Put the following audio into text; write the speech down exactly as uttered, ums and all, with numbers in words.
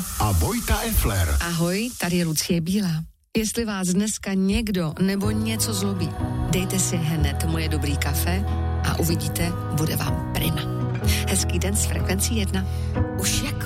Bílá a Vojta Effler. Ahoj, tady je Lucie Bílá. Jestli vás dneska někdo nebo něco zlobí, dejte si hned Moje dobrý kafe a uvidíte, bude vám prima. Hezký den s Frekvencí jedna. Už jak